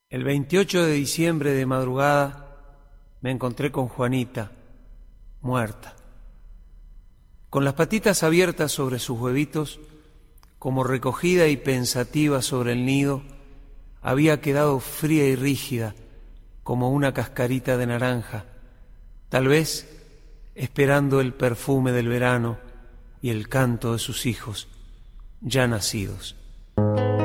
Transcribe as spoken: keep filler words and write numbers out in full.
El veintiocho de diciembre de madrugada me encontré con Juanita, muerta, con las patitas abiertas sobre sus huevitos, como recogida y pensativa sobre el nido, había quedado fría y rígida como una cascarita de naranja, tal vez esperando el perfume del verano y el canto de sus hijos ya nacidos.